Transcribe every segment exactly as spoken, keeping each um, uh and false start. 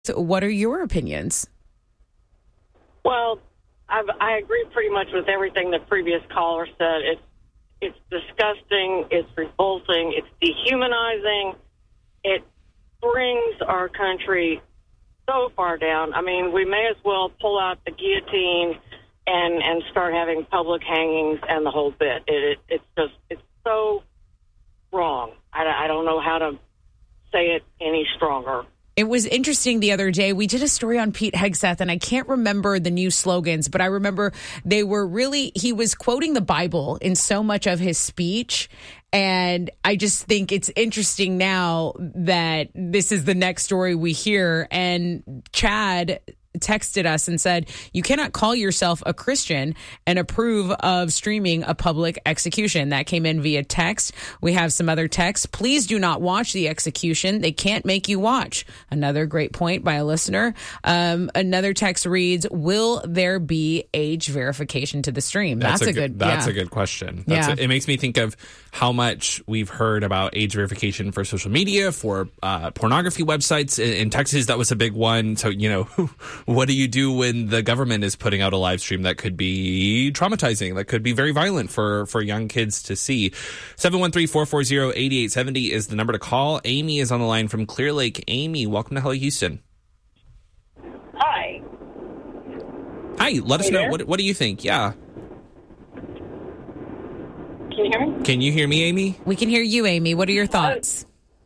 So what are your opinions? Well, I've, I agree pretty much with everything the previous caller said. It's it's disgusting. It's repulsing. It's dehumanizing. It brings our country so far down. I mean, we may as well pull out the guillotine and and start having public hangings and the whole bit. It, it it's just it's so wrong. I, I don't know how to say it any stronger. It was interesting the other day. We did a story on Pete Hegseth, and I can't remember the new slogans, but I remember they were really, he was quoting the Bible in so much of his speech. And I just think it's interesting now that this is the next story we hear. And Chad texted us and said, you cannot call yourself a Christian and approve of streaming a public execution. That came in via text. We have some other texts. Please do not watch the execution. They can't make you watch. Another great point by a listener. Um, another text reads, will there be age verification to the stream? That's, that's a, a good, good That's yeah. a good question. That's yeah. a, it makes me think of how much we've heard about age verification for social media, for uh, pornography websites. In, in Texas, that was a big one. So, you know, what do you do when the government is putting out a live stream that could be traumatizing, that could be very violent for, for young kids to see? seven one three, four four zero, eight eight seven zero is the number to call. Amy is on the line from Clear Lake. Amy, welcome to Hello Houston. Hi. Hi, let us you know. there? What, what do you think? Yeah. Can you hear me? Can you hear me, Amy? We can hear you, Amy. What are your thoughts?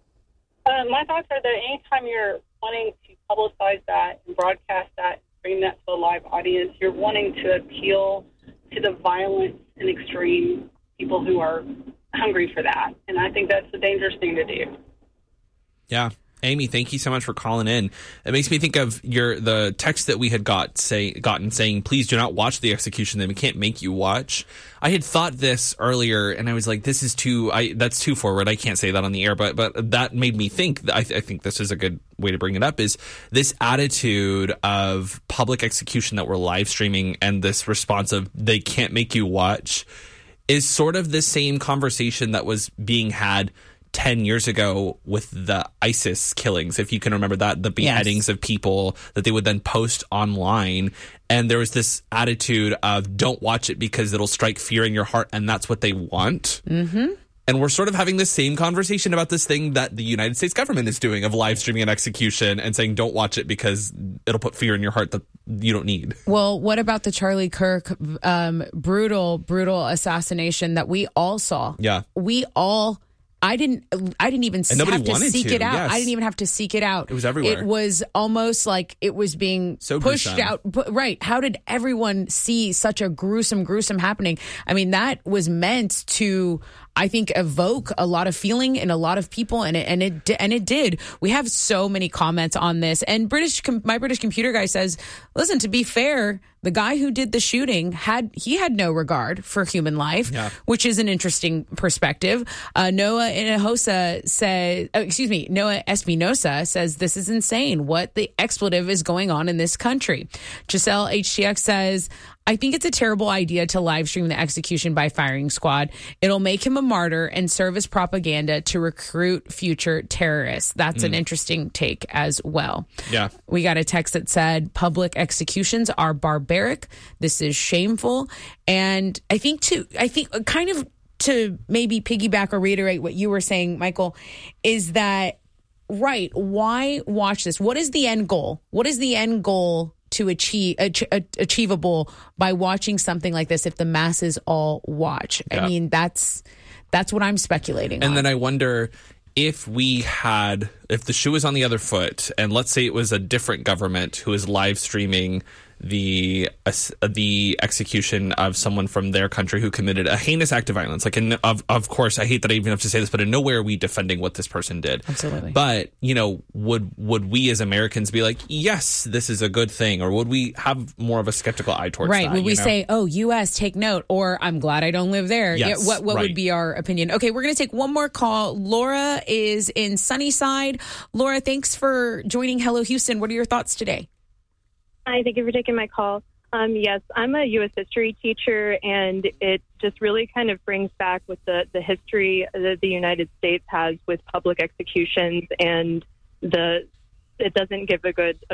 Uh, my thoughts are that anytime you're wanting to publicize that and broadcast that and bring that to a live audience, you're wanting to appeal to the violent and extreme people who are hungry for that. And I think that's a dangerous thing to do. Yeah. Amy, thank you so much for calling in. It makes me think of your the text that we had got say gotten saying, please do not watch the execution. Then we can't make you watch. I had thought this earlier, and I was like, this is too I that's too forward. I can't say that on the air, but but that made me think. I, th- I think this is a good way to bring it up. Is this attitude of public execution that we're live streaming, and this response of they can't make you watch, is sort of the same conversation that was being had ten years ago with the ISIS killings, if you can remember that, the beheadings yes. of people that they would then post online. And there was this attitude of don't watch it because it'll strike fear in your heart, and that's what they want. Mm-hmm. And we're sort of having the same conversation about this thing that the United States government is doing of live streaming an execution and saying don't watch it because it'll put fear in your heart that you don't need. Well, what about the Charlie Kirk um, brutal, brutal assassination that we all saw? Yeah. We all I didn't. I didn't even and have to seek to, it out. Yes. I didn't even have to seek it out. It was everywhere. It was almost like it was being so pushed gruesome. out. But, right? How did everyone see such a gruesome, gruesome happening? I mean, that was meant to, I think, evoke a lot of feeling in a lot of people, and it and it and it did. We have so many comments on this, and British, my British computer guy says, "Listen, to be fair, the guy who did the shooting had he had no regard for human life, yeah. which is an interesting perspective." Uh, Noah Inahosa says, oh, excuse me, Noah Espinosa says this is insane. What the expletive is going on in this country? Giselle H T X says, I think it's a terrible idea to live stream the execution by firing squad. It'll make him a martyr and serve as propaganda to recruit future terrorists. That's mm. an interesting take as well. Yeah. We got a text that said public executions are barbaric. This is shameful. And I think to, I think kind of to maybe piggyback or reiterate what you were saying, Michael, is that, right, why watch this? What is the end goal? What is the end goal to achieve ach- achievable by watching something like this if the masses all watch? Yeah. I mean, that's that's what I'm speculating and on. then I wonder if we had, if the shoe was on the other foot, and let's say it was a different government who is live streaming the uh, the execution of someone from their country who committed a heinous act of violence. Like, in, of of course, I hate that I even have to say this, but in no way are we defending what this person did. Absolutely. But, you know, would would we as Americans be like, yes, this is a good thing, or would we have more of a skeptical eye towards right. that? Right. Would we know? say, oh, U S, take note, or I'm glad I don't live there? Yes, yeah, what what right. would be our opinion? Okay, we're going to take one more call. Laura is in Sunnyside. Laura, thanks for joining Hello Houston. What are your thoughts today? Hi, thank you for taking my call. Um, yes, I'm a U S history teacher, and it just really kind of brings back with the, the history that the United States has with public executions and the it doesn't give a good a